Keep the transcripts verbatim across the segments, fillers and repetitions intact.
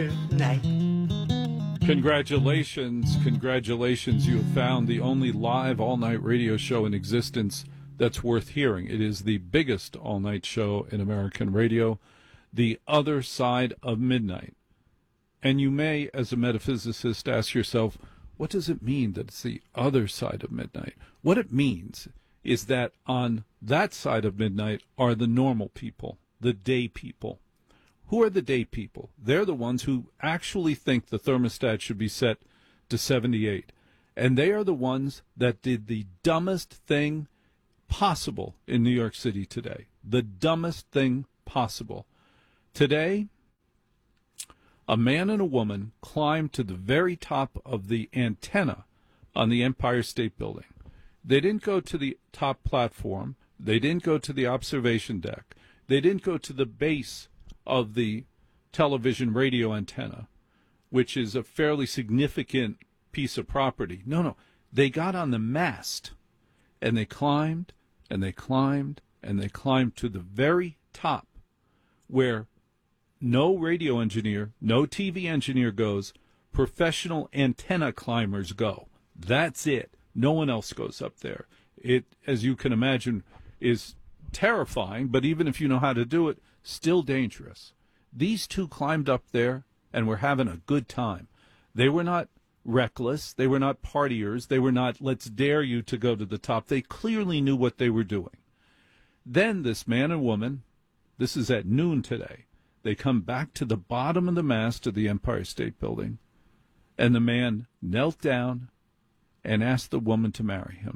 Night. Congratulations, congratulations. You have found the only live all-night radio show in existence that's worth hearing. It is the biggest all-night show in American radio, The Other Side of Midnight. And you may, as a metaphysicist, ask yourself, what does it mean that it's the other side of midnight? What it means is that on that side of midnight are the normal people, the day people. Who are the day people? They're the ones who actually think the thermostat should be set to seventy-eight. And they are the ones that did the dumbest thing possible in New York City today. The dumbest thing possible. Today, a man and a woman climbed to the very top of the antenna on the Empire State Building. They didn't go to the top platform. They didn't go to the observation deck. They didn't go to the base of the television radio antenna, which is a fairly significant piece of property. No, no. They got on the mast, and they climbed, and they climbed, and they climbed to the very top where no radio engineer, no T V engineer goes. Professional antenna climbers go. That's it. No one else goes up there. It, as you can imagine, is terrifying, but even if you know how to do it, still dangerous. These two climbed up there and were having a good time. They were not reckless. They were not partiers. They were not, let's dare you to go to the top. They clearly knew what they were doing. Then this man and woman, this is at noon today, they come back to the bottom of the mast of the Empire State Building, and the man knelt down and asked the woman to marry him.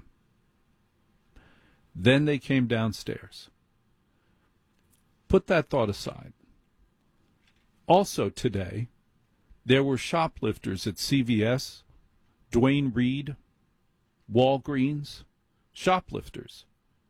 Then they came downstairs. Put that thought aside. Also today, there were shoplifters at C V S, Duane Reade, Walgreens, shoplifters,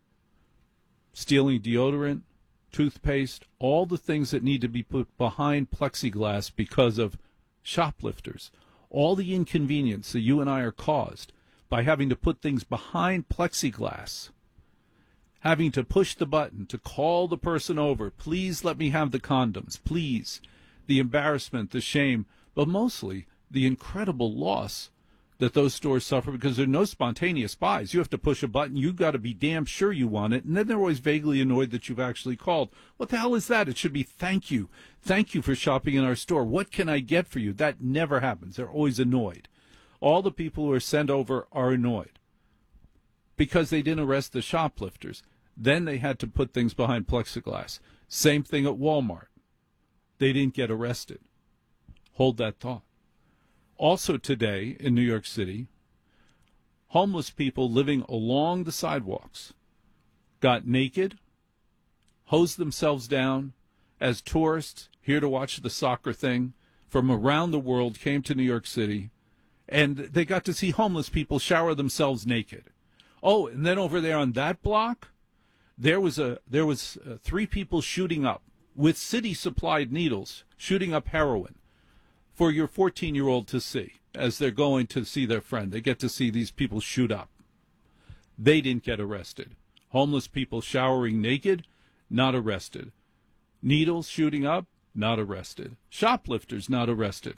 stealing deodorant, toothpaste, all the things that need to be put behind plexiglass because of shoplifters. All the inconvenience that you and I are caused by having to put things behind plexiglass, having to push the button to call the person over, please let me have the condoms, please. The embarrassment, the shame, but mostly the incredible loss that those stores suffer because there are no spontaneous buys. You have to push a button. You've got to be damn sure you want it. And then they're always vaguely annoyed that you've actually called. What the hell is that? It should be thank you. Thank you for shopping in our store. What can I get for you? That never happens. They're always annoyed. All the people who are sent over are annoyed because they didn't arrest the shoplifters. Then they had to put things behind plexiglass. Same thing at Walmart. They didn't get arrested. Hold that thought. Also today in New York City, homeless people living along the sidewalks got naked, hosed themselves down as tourists here to watch the soccer thing from around the world came to New York City, and they got to see homeless people shower themselves naked. Oh, and then over there on that block, there was a there was uh, three people shooting up with city-supplied needles, shooting up heroin for your fourteen-year-old to see as they're going to see their friend. They get to see these people shoot up. They didn't get arrested. Homeless people showering naked, not arrested. Needles shooting up, not arrested. Shoplifters, not arrested.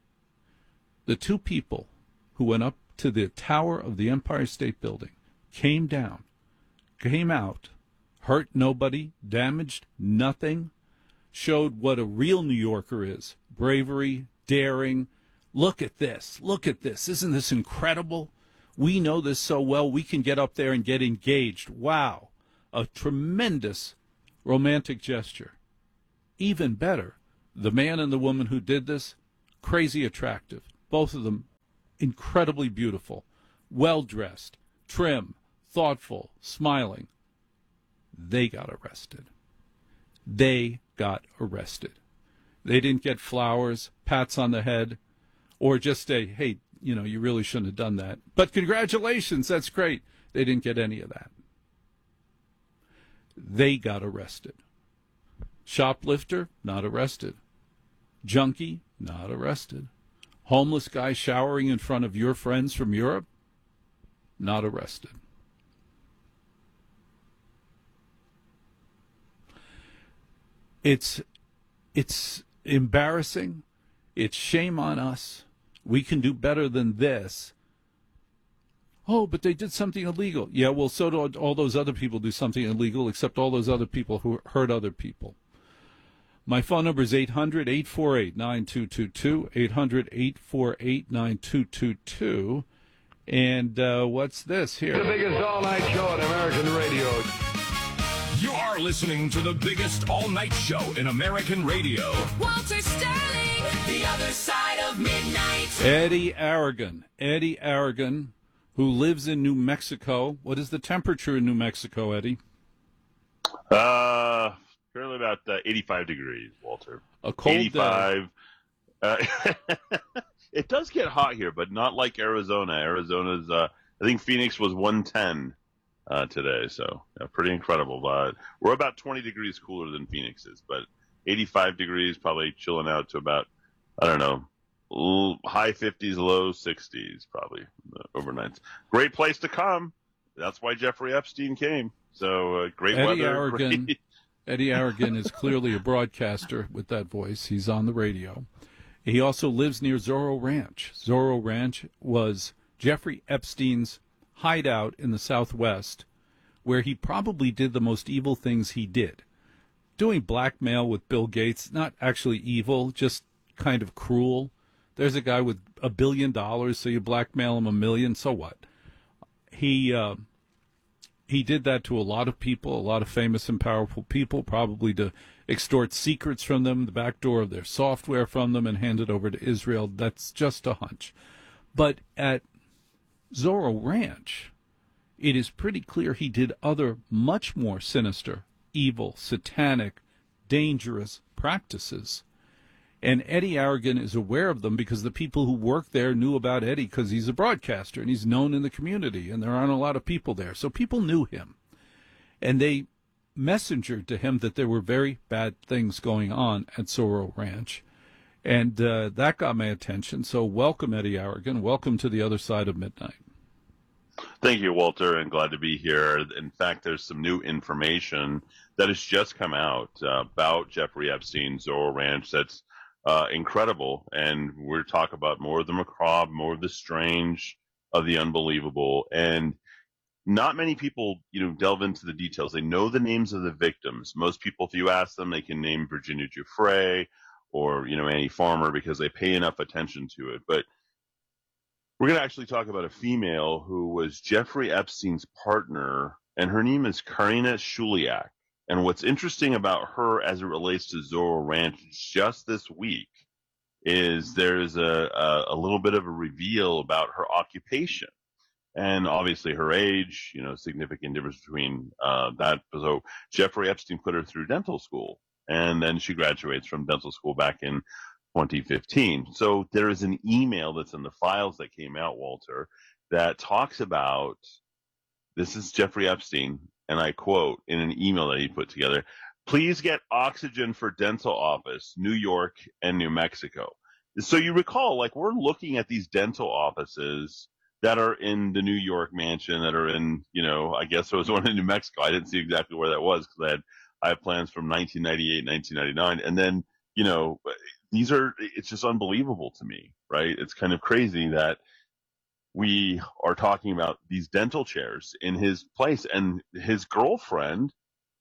The two people who went up to the tower of the Empire State Building came down, came out, hurt nobody, damaged nothing, showed what a real New Yorker is. Bravery, daring. Look at this. Look at this. Isn't this incredible? We know this so well. We can get up there and get engaged. Wow. A tremendous romantic gesture. Even better, the man and the woman who did this, crazy attractive. Both of them incredibly beautiful, well-dressed, trim, thoughtful, smiling. They got arrested. They got arrested. They didn't get flowers, pats on the head, or just a, hey, you know, you really shouldn't have done that. But congratulations, that's great. They didn't get any of that. They got arrested. Shoplifter, not arrested. Junkie, not arrested. Homeless guy showering in front of your friends from Europe, not arrested. It's it's embarrassing. It's shame on us. We can do better than this. Oh, but they did something illegal. Yeah, well, so do all those other people do something illegal, except all those other people who hurt other people. My phone number is eight hundred, eight four eight, nine two two two, eight hundred, eight four eight, nine two two two. And uh, what's this here? The biggest all-night show on American radio. You're listening to the biggest all-night show in American radio. Walter Sterling, the other side of midnight. Eddie Aragon. Eddie Aragon, who lives in New Mexico. What is the temperature in New Mexico, Eddie? Uh, currently about uh, eighty-five degrees, Walter. A cold eighty-five. Uh, it does get hot here, but not like Arizona. Arizona's, uh, I think Phoenix was one ten uh, today, so yeah, pretty incredible. But we're about twenty degrees cooler than Phoenix is, but eighty-five degrees, probably chilling out to about, I don't know, high fifties, low sixties, probably uh, overnights. Great place to come. That's why Jeffrey Epstein came. So uh, great Eddie weather. Aragon, great... Eddie Aragon is clearly a broadcaster with that voice. He's on the radio. He also lives near Zorro Ranch. Zorro Ranch was Jeffrey Epstein's hideout in the Southwest, where he probably did the most evil things he did. Doing blackmail with Bill Gates, not actually evil, just kind of cruel. There's a guy with a billion dollars, so you blackmail him a million, so what? He uh, he did that to a lot of people, a lot of famous and powerful people, probably to extort secrets from them, the back door of their software from them, and hand it over to Israel. That's just a hunch. But at Zorro Ranch, it is pretty clear he did other much more sinister, evil, satanic, dangerous practices. And Eddie Aragon is aware of them because the people who work there knew about Eddie because he's a broadcaster and he's known in the community, and there aren't a lot of people there. So people knew him. And they messengered to him that there were very bad things going on at Zorro Ranch. And uh, that got my attention. So welcome, Eddie Aragon. Welcome to the other side of midnight. Thank you, Walter, and glad to be here. In fact, there's some new information that has just come out uh, about Jeffrey Epstein, Zorro Ranch. That's uh, incredible. And we're talking about more of the macabre, more of the strange, of the unbelievable. And not many people, you know, delve into the details. They know the names of the victims. Most people, if you ask them, they can name Virginia Giuffre or, you know, Annie Farmer because they pay enough attention to it. But we're going to actually talk about a female who was Jeffrey Epstein's partner, and her name is Karina Shuliak. And what's interesting about her as it relates to Zorro Ranch just this week is there's a, a, a little bit of a reveal about her occupation. And obviously her age, you know, significant difference between uh, that. So Jeffrey Epstein put her through dental school, and then she graduates from dental school back in twenty fifteen. So there is an email that's in the files that came out, Walter, that talks about, this is Jeffrey Epstein, and I quote in an email that he put together, "Please get oxygen for dental office, New York and New Mexico." So you recall, like, we're looking at these dental offices that are in the New York mansion, that are in, you know, I guess there was one in New Mexico. I didn't see exactly where that was because I had, I had plans from nineteen ninety-eight, nineteen ninety-nine. And then, you know, these are, it's just unbelievable to me, right? It's kind of crazy that we are talking about these dental chairs in his place. And his girlfriend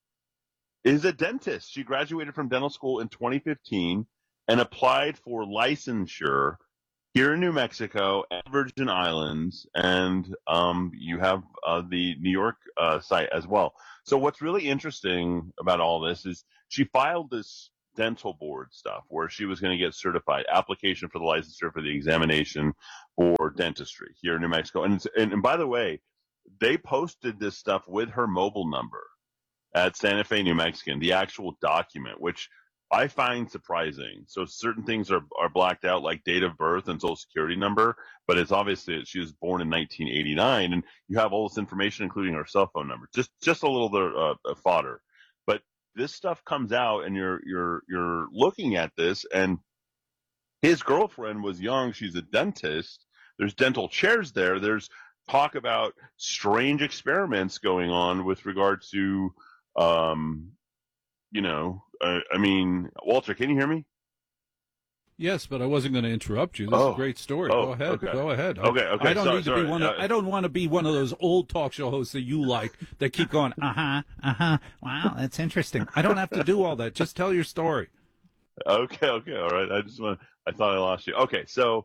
is a dentist. She graduated from dental school in twenty fifteen and applied for licensure here in New Mexico and Virgin Islands, and um, you have uh, the New York uh, site as well. So what's really interesting about all this is she filed this dental board stuff where she was going to get certified, application for the licensure for the examination for dentistry here in New Mexico. And, and, and by the way, they posted this stuff with her mobile number at Santa Fe, New Mexico, the actual document, which I find surprising. So certain things are, are blacked out, like date of birth and social security number, but it's obviously that she was born in nineteen eighty-nine, and you have all this information, including her cell phone number. Just just a little bit uh, of fodder. But this stuff comes out, and you're you're you're looking at this, and his girlfriend was young. She's a dentist. There's dental chairs there. There's talk about strange experiments going on with regard to, um, you know, uh, I mean, Walter, can you hear me? Yes, but I wasn't going to interrupt you. This Oh. is a great story. Oh, Go ahead. okay. Go ahead. Okay, okay, I don't sorry, need to sorry. be one. Of, Uh, I don't want to be one of those old talk show hosts that you like that keep going. Uh huh. Uh huh. Wow, that's interesting. I don't have to do all that. Just tell your story. Okay, okay, all right. I just want. I thought I lost you. Okay, so,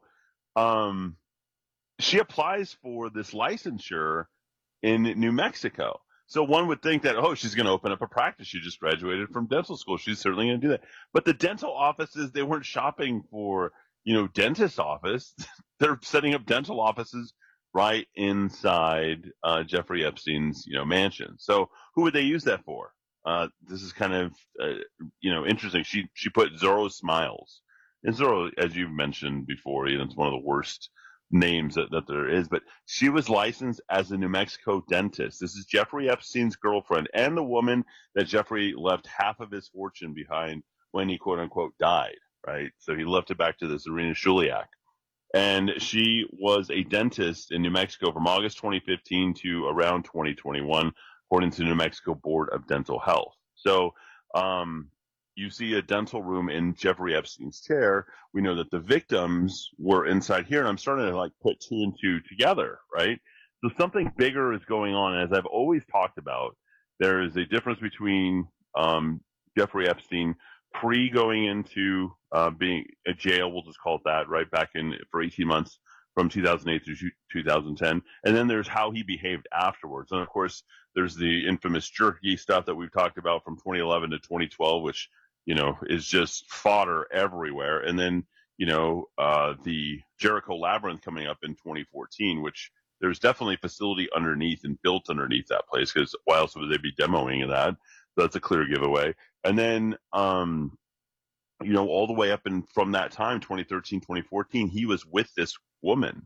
um, she applies for this licensure in New Mexico. So one would think that, oh, she's going to open up a practice. She just graduated from dental school. She's certainly going to do that. But the dental offices, they weren't shopping for, you know, dentist office. They're setting up dental offices right inside uh, Jeffrey Epstein's, you know, mansion. So who would they use that for? Uh, this is kind of, uh, you know, interesting. She she put Zorro Smiles. And Zorro, as you've mentioned before, you know, it's one of the worst names that, that there is, but she was licensed as a New Mexico dentist. This is Jeffrey Epstein's girlfriend and the woman that Jeffrey left half of his fortune behind when he quote unquote died, right? So he left it back to this Irina Shuliak. And she was a dentist in New Mexico from August twenty fifteen to around twenty twenty-one, according to the New Mexico Board of Dental Health. So, um, you see a dental room in Jeffrey Epstein's chair. We know that the victims were inside here, and I'm starting to like put two and two together, right? So something bigger is going on. As I've always talked about, there is a difference between um, Jeffrey Epstein pre going into uh, being a jail, we'll just call it that, right back in for eighteen months from two thousand eight to two thousand ten, and then there's how he behaved afterwards. And of course, there's the infamous jerky stuff that we've talked about from twenty eleven to twenty twelve, which you know, is just fodder everywhere. And then, you know, uh, the Jericho Labyrinth coming up in twenty fourteen, which there's definitely a facility underneath and built underneath that place, because why else would they be demoing that? So that's a clear giveaway. And then, um, you know, all the way up and from that time, twenty thirteen, twenty fourteen, he was with this woman.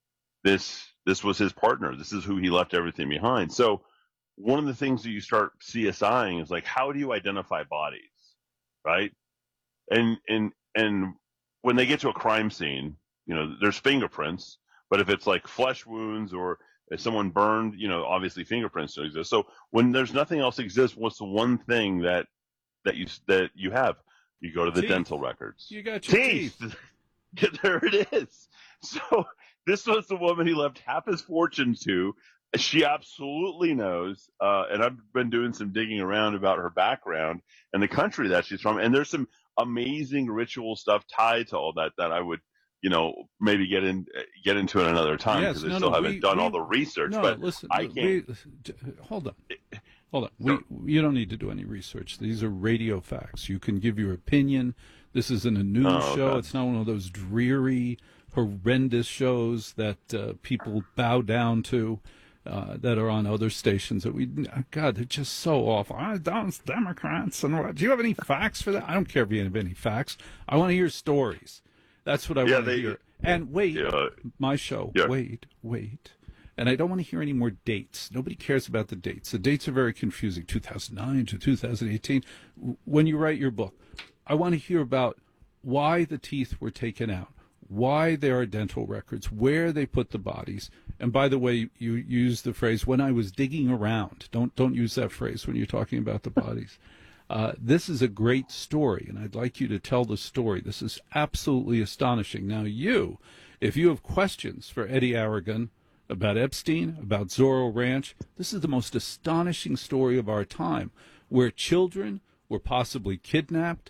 This, this was his partner. This is who he left everything behind. So one of the things that you start CSIing is like, how do you identify bodies? Right. And, and, and when they get to a crime scene, you know, there's fingerprints, but if it's like flesh wounds or if someone burned, you know, obviously fingerprints don't exist. So when there's nothing else exists, what's the one thing that, that you, that you have? You go to the Teeth. dental records. You got your teeth. teeth. There it is. So this was the woman he left half his fortune to. She absolutely knows, uh, and I've been doing some digging around about her background and the country that she's from, and there's some amazing ritual stuff tied to all that that I would, you know, maybe get in get into it another time, because Yes, I no, still no, haven't we- done we- all the research. No, but listen. I can't. We, hold on. Hold on. We, you don't need to do any research. These are radio facts. You can give your opinion. This isn't a news Oh, show. okay. It's not one of those dreary, horrendous shows that uh, people bow down to. Uh, that are on other stations that we, God, they're just so awful. Ah, those Democrats and what? Do you have any facts for that? I don't care if you have any facts. I want to hear stories. That's what I Yeah, want to they- hear. And wait, Yeah. my show. Yeah. Wait, wait. And I don't want to hear any more dates. Nobody cares about the dates. The dates are very confusing. two thousand nine to two thousand eighteen. When you write your book, I want to hear about why the teeth were taken out, why there are dental records, where they put the bodies. And by the way, you use the phrase, when I was digging around. Don't don't use that phrase when you're talking about the bodies. Uh, this is a great story, and I'd like you to tell the story. This is absolutely astonishing. Now, you, if you have questions for Eddie Aragon about Epstein, about Zorro Ranch, this is the most astonishing story of our time, where children were possibly kidnapped,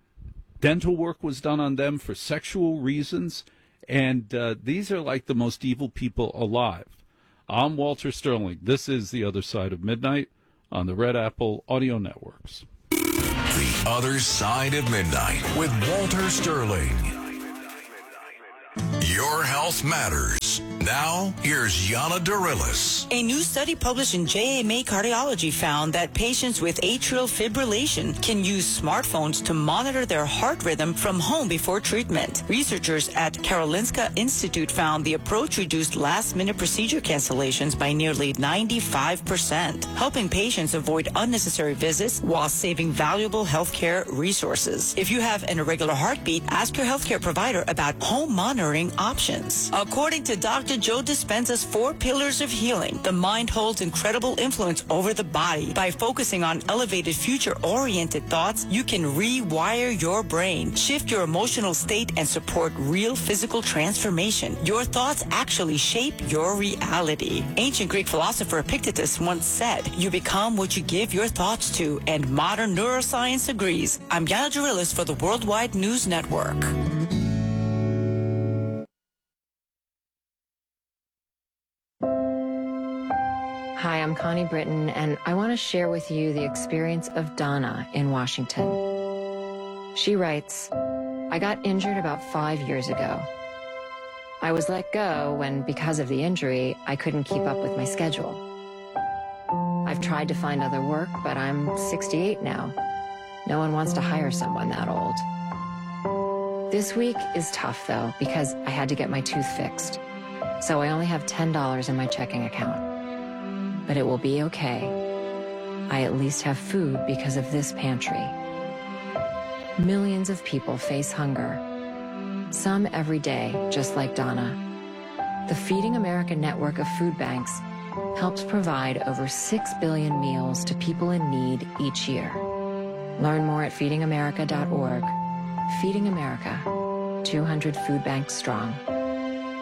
dental work was done on them for sexual reasons, and uh, these are like the most evil people alive. I'm Walter Sterling. This is The Other Side of Midnight on the Red Apple Audio Networks. The Other Side of Midnight with Walter Sterling. Your health matters. Now, here's Yana Dorillis. A new study published in J M A Cardiology found that patients with atrial fibrillation can use smartphones to monitor their heart rhythm from home before treatment. Researchers at Karolinska Institute found the approach reduced last-minute procedure cancellations by nearly ninety-five percent, helping patients avoid unnecessary visits while saving valuable healthcare resources. If you have an irregular heartbeat, ask your healthcare provider about home monitoring options. According to Doctor Joe Dispenza's four pillars of healing, the mind holds incredible influence over the body. By focusing on elevated future-oriented thoughts, you can rewire your brain, shift your emotional state, and support real physical transformation. Your thoughts actually shape your reality. Ancient Greek philosopher Epictetus once said, you become what you give your thoughts to, and modern neuroscience agrees. I'm Yana Jarillas for the Worldwide News Network. Hi, I'm Connie Britton, and I want to share with you the experience of Donna in Washington. She writes, I got injured about five years ago. I was let go when, because of the injury, I couldn't keep up with my schedule. I've tried to find other work, but I'm sixty-eight now. No one wants to hire someone that old. This week is tough, though, because I had to get my tooth fixed. So I only have ten dollars in my checking account. But it will be okay. I at least have food because of this pantry. Millions of people face hunger. Some every day, just like Donna. The Feeding America network of food banks helps provide over six billion meals to people in need each year. Learn more at feeding america dot org. Feeding America, two hundred food banks strong.